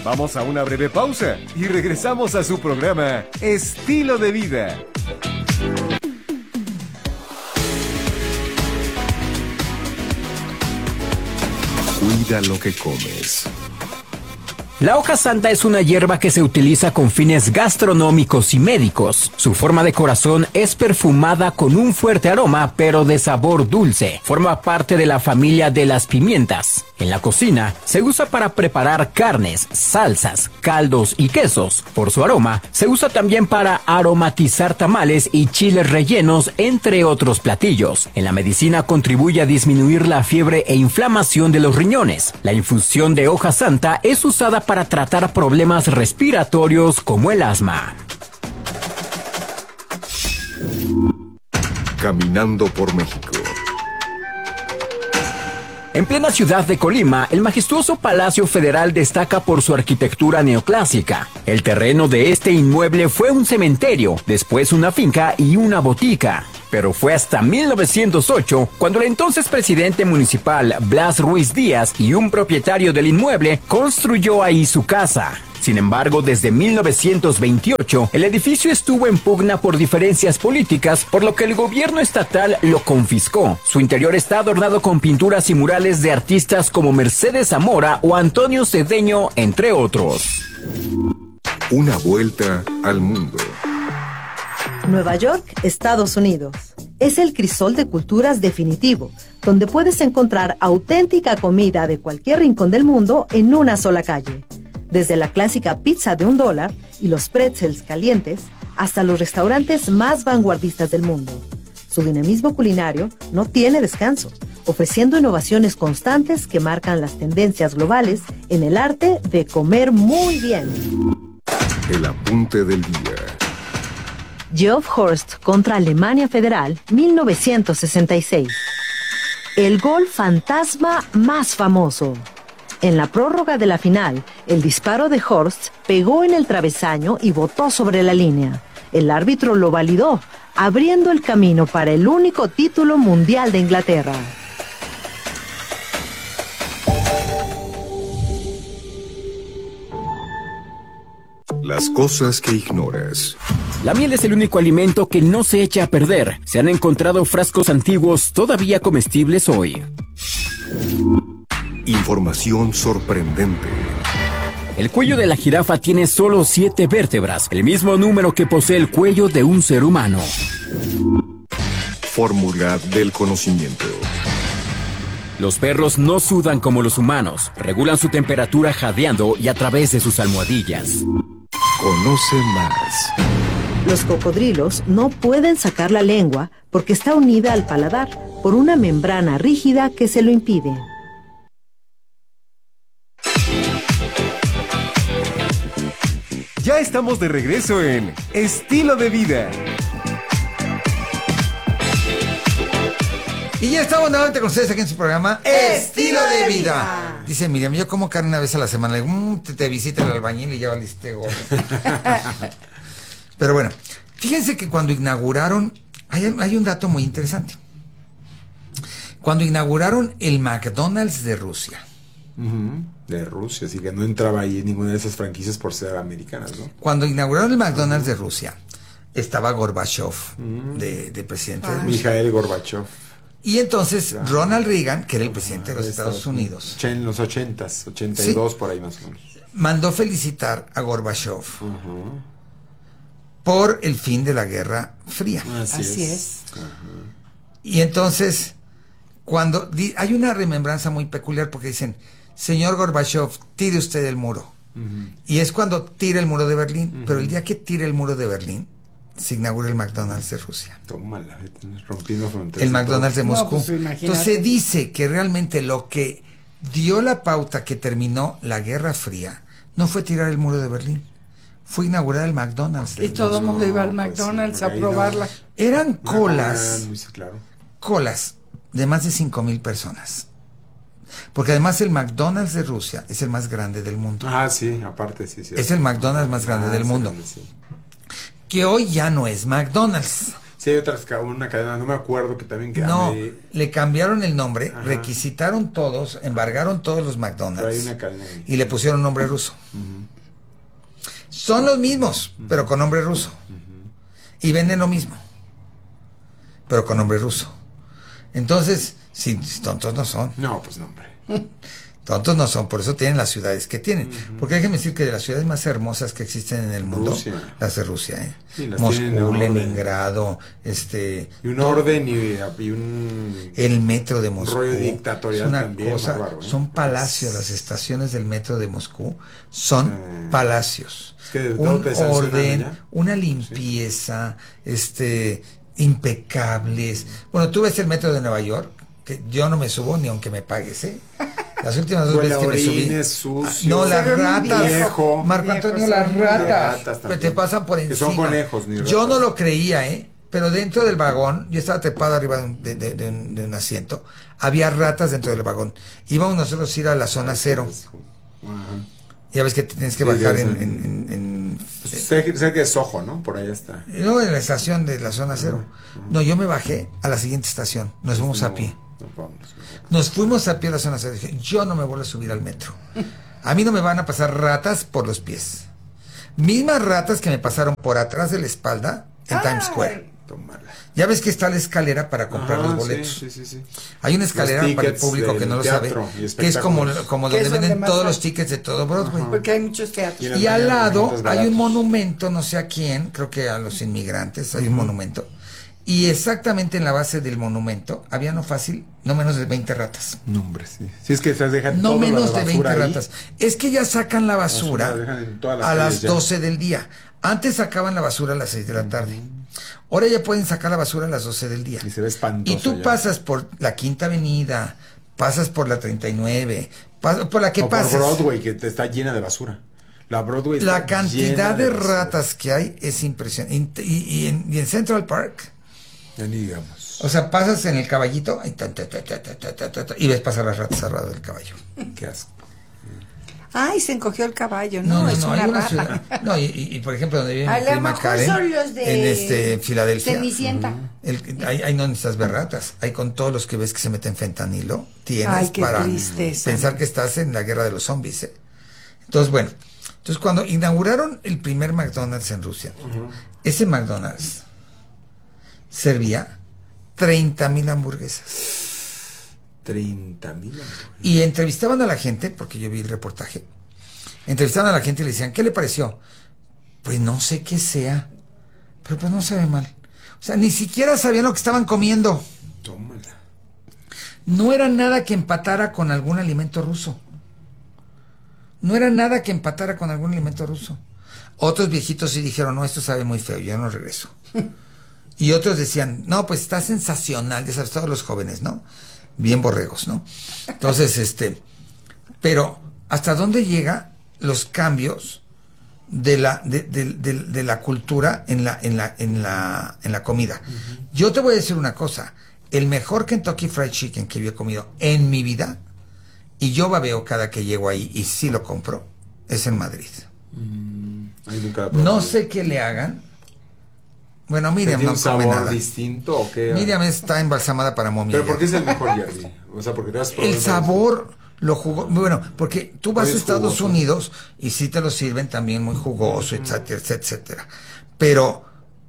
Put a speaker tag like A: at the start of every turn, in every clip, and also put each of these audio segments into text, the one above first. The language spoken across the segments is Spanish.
A: Vamos a una breve pausa y regresamos a su programa Estilo de Vida. Cuida lo que comes.
B: La hoja santa es una hierba que se utiliza con fines gastronómicos y médicos. Su forma de corazón es perfumada con un fuerte aroma, pero de sabor dulce. Forma parte de la familia de las pimientas. En la cocina, se usa para preparar carnes, salsas, caldos y quesos. Por su aroma, se usa también para aromatizar tamales y chiles rellenos, entre otros platillos. En la medicina contribuye a disminuir la fiebre e inflamación de los riñones. La infusión de hoja santa es usada para tratar problemas respiratorios como el asma.
A: Caminando por México.
B: En plena ciudad de Colima, el majestuoso Palacio Federal destaca por su arquitectura neoclásica. El terreno de este inmueble fue un cementerio, después una finca y una botica. Pero fue hasta 1908 cuando el entonces presidente municipal Blas Ruiz Díaz y un propietario del inmueble construyó ahí su casa. Sin embargo, desde 1928, el edificio estuvo en pugna por diferencias políticas, por lo que el gobierno estatal lo confiscó. Su interior está adornado con pinturas y murales de artistas como Mercedes Zamora o Antonio Cedeño, entre otros.
A: Una vuelta al mundo.
C: Nueva York, Estados Unidos. Es el crisol de culturas definitivo, donde puedes encontrar auténtica comida de cualquier rincón del mundo en una sola calle. Desde la clásica pizza de $1 y los pretzels calientes, hasta los restaurantes más vanguardistas del mundo. Su dinamismo culinario no tiene descanso, ofreciendo innovaciones constantes que marcan las tendencias globales en el arte de comer muy bien.
A: El apunte del día.
C: Geoff Horst contra Alemania Federal, 1966. El gol fantasma más famoso. En la prórroga de la final, el disparo de Horst pegó en el travesaño y botó sobre la línea. El árbitro lo validó, abriendo el camino para el único título mundial de Inglaterra.
A: Las cosas que ignoras.
B: La miel es el único alimento que no se echa a perder. Se han encontrado frascos antiguos todavía comestibles hoy.
A: Información sorprendente.
B: El cuello de la jirafa tiene solo 7 vértebras, el mismo número que posee el cuello de un ser humano.
A: Fórmula del conocimiento.
B: Los perros no sudan como los humanos, regulan su temperatura jadeando y a través de sus almohadillas.
A: Conoce más.
C: Los cocodrilos no pueden sacar la lengua porque está unida al paladar por una membrana rígida que se lo impide.
A: Ya estamos de regreso en Estilo de Vida.
D: Y ya estamos nuevamente con ustedes aquí en su programa Estilo de Vida. Dice Miriam, yo como carne una vez a la semana. Le digo, te visita el albañil y ya valiste gordo. Pero bueno, fíjense que cuando inauguraron, hay un dato muy interesante. Cuando inauguraron el McDonald's de Rusia.
E: De Rusia, así que no entraba ahí en ninguna de esas franquicias por ser americanas, ¿no?
D: Cuando inauguraron el McDonald's de Rusia, estaba Gorbachev de presidente de Rusia.
E: Mikhail Gorbachev.
D: Y entonces Ronald Reagan, que era el presidente de los Estados Unidos,
E: en los 80s, 82
D: sí,
E: por ahí más o menos,
D: mandó felicitar a Gorbachev por el fin de la Guerra Fría.
E: Así es.
D: Y entonces, cuando hay una remembranza muy peculiar porque dicen, señor Gorbachev, tire usted el muro. Y es cuando tira el muro de Berlín, pero el día que tira el muro de Berlín, se inaugura el McDonald's de Rusia.
E: Tómala, rompiendo fronteras.
D: El McDonald's de Moscú.
F: No, pues,
D: entonces se dice que realmente lo que dio la pauta que terminó la Guerra Fría no fue tirar el muro de Berlín, fue inaugurar el McDonald's.
F: Y todo el mundo iba al McDonald's a probarla.
D: Eran colas,
E: claro,
D: colas de más de 5,000 personas. Porque además el McDonald's de Rusia es el más grande del mundo.
E: Sí, aparte, sí.
D: Es el McDonald's más grande del mundo.
E: Sí.
D: Que hoy ya no es McDonald's.
E: Sí, hay una cadena, no me acuerdo que también...
D: No, le cambiaron el nombre, requisitaron todos, embargaron todos los McDonald's.
E: Pero hay una cadena ahí.
D: Y le pusieron nombre ruso. Son los mismos, pero con nombre ruso. Y venden lo mismo, pero con nombre ruso. Entonces, si tontos no son.
E: No, pues no, hombre.
D: Tontos no son, por eso tienen las ciudades que tienen. Porque déjenme decir que de las ciudades más hermosas que existen en el mundo,
E: Rusia.
D: las de Rusia,
E: Sí, las
D: Moscú,
E: tienen en orden.
D: Leningrado,
E: Y un orden y un
D: el metro de Moscú.
E: rollo dictatorial
D: es una
E: también,
D: cosa,
E: bárbaro, ¿eh?
D: son palacios, las estaciones del metro de Moscú son palacios.
E: Es que de todo
D: Un
E: te sancionan
D: orden,
E: allá.
D: una limpieza, impecables. Bueno, tú ves el metro de Nueva York, que yo no me subo ni aunque me pagues, ¿eh? Las últimas dos
E: Huele
D: veces que me subí.
E: orines, sucio,
D: No, las ratas.
E: viejo.
D: Marco Antonio,
F: Viejos,
D: las
F: son
D: ratas.
E: ratas
D: Que
E: también.
D: te pasan por
E: Que
D: encima.
E: son conejos, ni
D: Yo
E: ratas.
D: no lo creía, ¿eh? Pero dentro del vagón, yo estaba trepado arriba de un asiento, había ratas dentro del vagón. Íbamos nosotros a ir a la zona cero.
E: Ajá.
D: Ya ves que tienes que
E: Sí,
D: bajar
E: ya sé.
D: en
E: Sé que es Ojo, ¿no? Por ahí está.
D: no, en la estación de la zona cero. No, yo me bajé a la siguiente estación. Nos fuimos a pie.
E: No, vamos.
D: Nos fuimos a pie a la zona cero. Dije, yo no me vuelvo a subir al metro. A mí no me van a pasar ratas por los pies. Mismas ratas que me pasaron por atrás de la espalda en Times Square.
E: Tómala.
D: Ya ves que está la escalera para comprar
E: Ajá,
D: los boletos.
E: Sí.
D: Hay una escalera
E: Los
D: para el
E: tickets
D: público que
E: del
D: no lo sabe,
E: teatro y
D: que es como
E: espectáculos.
D: donde
F: Que es donde
D: venden
F: más
D: todos
F: hay.
D: los tickets de todo Broadway.
F: Porque hay muchos teatros.
E: Y en
D: Y al lado
E: boletos
D: hay un
E: baratos.
D: monumento, no sé a quién, creo que a los inmigrantes, hay un monumento. Y exactamente en la base del monumento había no fácil, no menos de 20 ratas.
E: No, hombre, sí. Si es que se dejan
D: No
E: toda la
D: menos de 20
E: basura ahí.
D: ratas. Es que ya sacan la basura
E: La dejan en todas las
D: a las
E: calles ya.
D: 12 del día. Antes sacaban la basura a las 6 de la tarde. Ahora ya pueden sacar la basura a las 12 del día.
E: Y se ve espantoso
D: Y tú
E: ya.
D: pasas por la Quinta Avenida, pasas por la 39, por la que
E: O por
D: pases.
E: Broadway, que te está llena de basura. La Broadway está
D: La cantidad
E: llena
D: de
E: basura.
D: ratas que hay es impresionante. Y en Central Park,
E: Ya ni digamos.
D: o sea, pasas en el caballito y ves pasar las ratas al lado del caballo.
E: Qué asco.
F: Ay, se encogió el caballo, ¿no? es una
D: hay una
F: rata.
D: ciudad. No, y por ejemplo, donde vive
F: A
D: mi
F: lo
D: prima
F: mejor
D: Karen,
F: son los de
D: en Filadelfia.
F: Cenicienta.
D: Ahí no necesitas ver ratas. Ahí con todos los que ves que se meten fentanilo, tienes
F: Ay, qué
D: para
F: tristeza.
D: pensar que estás en la guerra de los zombies. ¿Eh? Entonces, bueno, cuando inauguraron el primer McDonald's en Rusia, ese McDonald's servía 30,000 hamburguesas.
E: 30,000.
D: Y entrevistaban a la gente, porque yo vi el reportaje, entrevistaban a la gente y le decían, ¿qué le pareció? Pues no sé qué sea, pero pues no sabe mal. O sea, ni siquiera sabían lo que estaban comiendo.
E: Tómala.
D: No era nada que empatara con algún alimento ruso. No era nada que empatara con algún alimento ruso. Otros viejitos sí dijeron, no, esto sabe muy feo, yo no regreso. Y otros decían, no, pues está sensacional, ya sabes, todos los jóvenes, ¿no? Bien borregos, ¿no? Entonces, pero ¿hasta dónde llega los cambios de la cultura en la comida? Yo te voy a decir una cosa, el mejor Kentucky Fried Chicken que yo he comido en mi vida, y yo babeo cada que llego ahí y sí lo compro, es en Madrid.
E: Ahí nunca la probé.
D: No sé qué le hagan. Bueno, Miriam
E: ¿Tiene
D: no
E: un
D: come
E: sabor
D: nada.
E: distinto o qué?
D: Miriam está embalsamada para momia.
E: ¿Pero
D: ya.
E: por qué es el mejor, Jerry? O sea, porque te has probado
D: El sabor lo jugó. Bueno, porque tú vas
E: Hoy
D: a
E: es
D: Estados
E: jugoso.
D: Unidos y sí te lo sirven también muy jugoso, etcétera, etcétera. Pero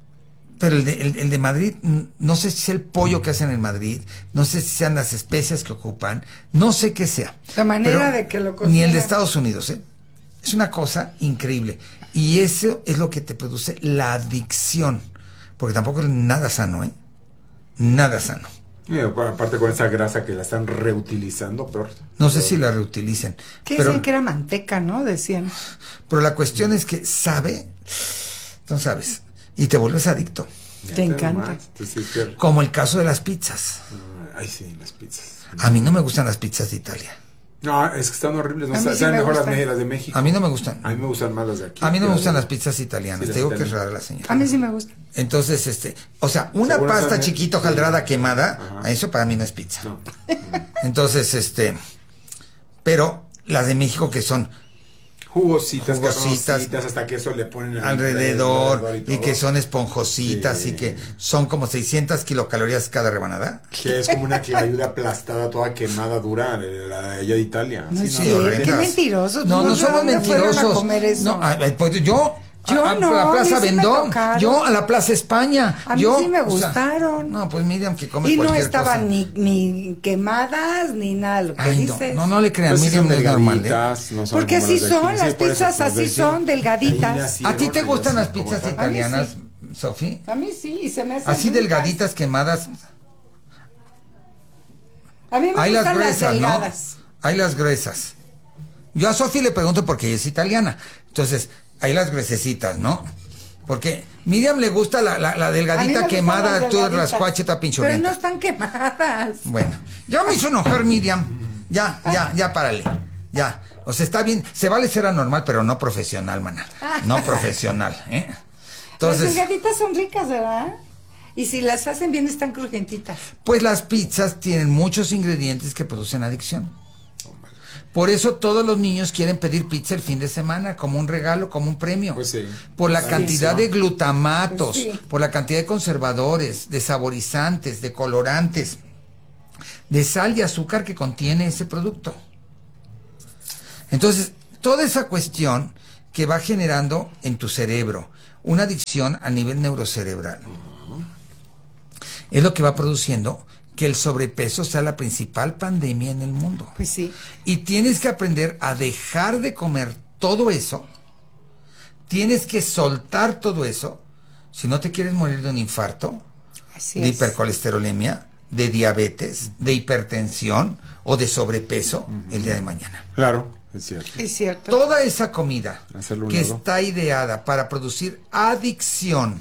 D: el de Madrid, no sé si es el pollo que hacen en Madrid, no sé si sean las especias que ocupan, no sé qué sea.
F: La manera
D: Pero
F: de que lo
D: ni
F: cocinan.
D: el de Estados Unidos, ¿eh? Es una cosa increíble. Y eso es lo que te produce la adicción. Porque tampoco es nada sano, ¿eh? Nada sano.
E: Aparte con esa grasa que la están reutilizando, peor.
D: No sé si la reutilicen.
F: Que
D: Pero,
F: decían que era manteca, ¿no? Decían.
D: pero la cuestión es que sabe, no sabes, y te vuelves adicto.
F: Te encanta.
D: Como el caso de las pizzas.
E: Ay, sí, las pizzas.
D: A mí no me gustan las pizzas de Italia.
E: No, es que están horribles. No
F: A mí sí
E: saben
F: me
E: mejor
F: gustan.
E: las de México.
D: A mí no me gustan.
E: A mí me gustan más las de aquí.
D: A mí no me
E: Pero-
D: gustan las pizzas italianas.
E: Sí,
D: Te digo
E: las
D: que es
E: italianas.
D: rara la señora.
F: A mí sí me gusta.
D: Entonces, o sea, una
E: Seguro
D: pasta
E: sabe-
D: chiquita,
E: sí.
D: hojaldrada, quemada,
E: Ajá.
D: eso para mí no es pizza.
E: No.
D: Entonces, pero las de México que son
E: Jugositas,
D: Jugositas,
E: carnositas, hasta queso le ponen
D: alrededor y
E: todo.
D: que son esponjositas
E: Sí.
D: y que son como 600 kilocalorías cada rebanada.
E: Que es como una clayuda aplastada, toda quemada, dura, la de allá de Italia.
F: No
E: Sí,
F: sé,
D: sí,
F: qué
D: horrendas.
F: mentirosos.
D: No
F: ¿De
D: somos
F: dónde fueron a
D: mentirosos.
F: comer eso?
D: No, pues yo
F: Yo
D: a
F: no,
D: la Plaza
F: a mí sí me
D: Vendôme,
F: tocaron.
D: yo a la Plaza España.
F: A mí
D: yo,
F: sí me
D: o sea,
F: gustaron.
D: no, pues Miriam que come
F: Y no
D: cualquier
F: estaban
D: cosa.
F: ni quemadas ni nada lo que
D: Ay,
F: dices.
D: no le crean,
E: Pues sí
D: Miriam
E: son
D: no es normal, ¿eh?
E: delgaditas, no son
F: Porque
E: como
F: así
E: las de
F: son,
E: aquí, sí,
F: las
E: por eso,
F: pizzas
E: pues,
F: así
E: de
F: son,
E: aquí.
F: delgaditas.
D: ¿A ti te gustan las
E: como
D: pizzas
E: tal?
D: italianas,
F: sí.
D: Sofi?
F: A mí sí, se me hacen
D: Así
F: ricas.
D: delgaditas, quemadas.
F: A mí me
D: Hay las
F: gustan las
D: gruesas, ¿no?
F: delgadas.
D: Hay las gruesas. Yo a Sofi le pregunto porque ella es italiana. Entonces, hay las gruesecitas, ¿no? Porque Miriam le gusta la
F: A mí me
D: delgadita
F: gustan
D: quemada,
F: las
D: tú
F: delgaditas.
D: rascuacheta
F: Pero
D: pinchurrienta.
F: no están quemadas.
D: Bueno, ya me hizo enojar Miriam. Ya, párale. Ya. O sea, está bien. Se vale ser anormal, pero no profesional, maná. No profesional, ¿eh?
F: Las
D: Entonces,
F: delgaditas son ricas, ¿verdad? Y si las hacen bien están crujentitas.
D: pues las pizzas tienen muchos ingredientes que producen adicción. Por eso todos los niños quieren pedir pizza el fin de semana, como un regalo, como un premio.
E: Pues sí.
D: Por la
E: Sí,
D: cantidad
E: sí.
D: de glutamatos,
F: Pues sí.
D: por la cantidad de conservadores, de saborizantes, de colorantes, de sal y azúcar que contiene ese producto. Entonces, toda esa cuestión que va generando en tu cerebro una adicción a nivel neurocerebral es lo que va produciendo que el sobrepeso sea la principal pandemia en el mundo.
F: Pues sí.
D: Y tienes que aprender a dejar de comer todo eso. Tienes que soltar todo eso. Si no te quieres morir de un infarto,
F: Así
D: de
F: es.
D: hipercolesterolemia, de diabetes, de hipertensión o de sobrepeso el día de mañana.
E: Claro, es cierto.
F: Es cierto.
D: Toda esa comida
E: Hacerlo un
D: que
E: lado.
D: está ideada para producir adicción,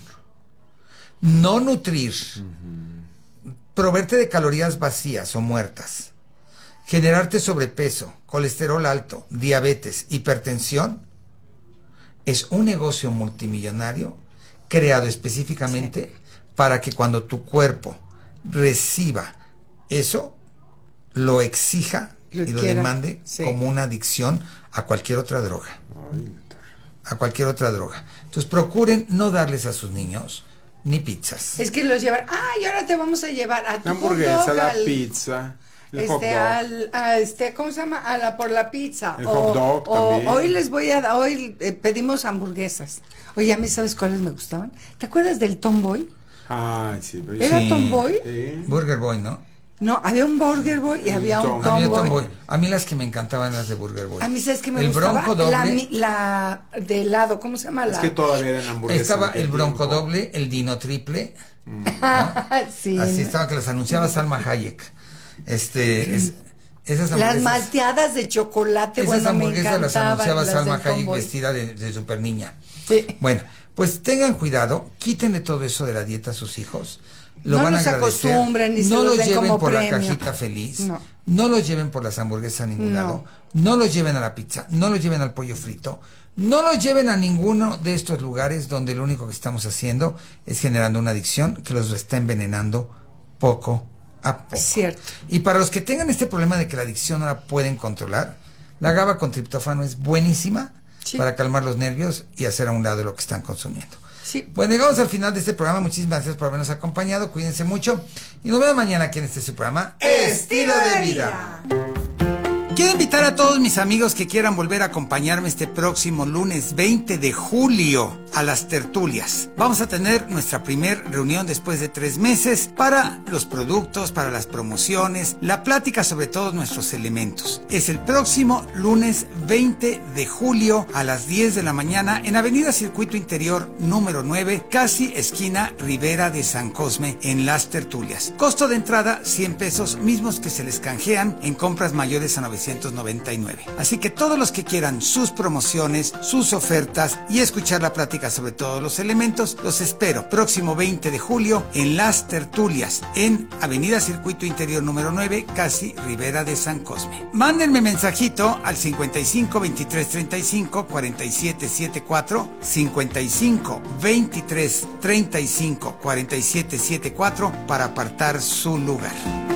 D: no nutrir, proveerte de calorías vacías o muertas, generarte sobrepeso, colesterol alto, diabetes, hipertensión, es un negocio multimillonario creado específicamente para que cuando tu cuerpo reciba eso, lo exija
F: Lo
D: y lo
F: quiera,
D: demande
F: sí.
D: como una adicción a cualquier otra droga. A cualquier otra droga. Entonces procuren no darles a sus niños ni pizzas.
F: Es que los llevan. Y ahora te vamos a llevar a tu
E: La hamburguesa,
F: hot dog
E: la
F: al-
E: pizza, el hot dog.
F: ¿cómo se llama? Por la pizza.
E: El hot dog también.
F: Hoy les voy a hoy pedimos hamburguesas. Oye, a mí sabes cuáles me gustaban. ¿Te acuerdas del Tomboy?
E: Ay, sí, pero
F: ¿Era
D: Sí.
F: Tomboy?
E: Sí.
D: Burger Boy, ¿no?
F: No, había un Burger Boy y había un
E: Tomboy.
D: Había
F: Tomboy.
D: Tomboy. A mí las que me encantaban las de Burger Boy.
F: A mí sabes que me
D: el
F: gustaba
D: Bronco doble.
F: la de helado, ¿cómo se llama?
E: Es que todavía eran hamburguesas.
D: Estaba
E: en aquel
D: el Bronco
E: tiempo.
D: doble, el Dino triple.
F: Sí.
D: Así estaba que las anunciaba Salma Hayek. Esas
F: Las
D: hamburguesas,
F: malteadas de chocolate,
D: esas
F: bueno, me
D: hamburguesas las
F: encantaban.
D: anunciaba
F: las
D: Salma
F: del
D: Hayek
F: Tomboy.
D: vestida de super niña.
F: Sí.
D: Bueno, pues tengan cuidado, quítenle todo eso de la dieta a sus hijos. Lo
F: No
D: van a
F: los
D: agradecer.
F: acostumbren ni se
D: no
F: los
D: los
F: den
D: lleven
F: como
D: por la
F: premio.
D: cajita feliz.
F: No.
D: No los lleven por las hamburguesas a ningún
F: No.
D: lado. No los lleven a la pizza. No los lleven al pollo frito. No los lleven a ninguno de estos lugares donde lo único que estamos haciendo es generando una adicción que los está envenenando poco a poco.
F: Cierto.
D: Y para los que tengan este problema de que la adicción no la pueden controlar, la GABA con triptófano es buenísima
F: Sí.
D: para calmar los nervios y hacer a un lado lo que están consumiendo.
F: Sí.
D: Bueno, llegamos al final de este programa. Muchísimas gracias por habernos acompañado. Cuídense mucho. Y nos vemos mañana aquí en este su programa
F: Estilo de vida.
D: Quiero invitar a todos mis amigos que quieran volver a acompañarme este próximo lunes 20 de julio a las tertulias. Vamos a tener nuestra primer reunión después de 3 meses para los productos, para las promociones, la plática sobre todos nuestros elementos. Es el próximo lunes 20 de julio a las 10 de la mañana en Avenida Circuito Interior número 9, casi esquina Ribera de San Cosme, en las tertulias. Costo de entrada 100 pesos, mismos que se les canjean en compras mayores a 999. Así que todos los que quieran sus promociones, sus ofertas y escuchar la plática sobre todos los elementos, los espero próximo 20 de julio en las tertulias en Avenida Circuito Interior número 9, casi Ribera de San Cosme. Mándenme mensajito al 55 23 35 47 74, 55 23 35 47 74 para apartar su lugar.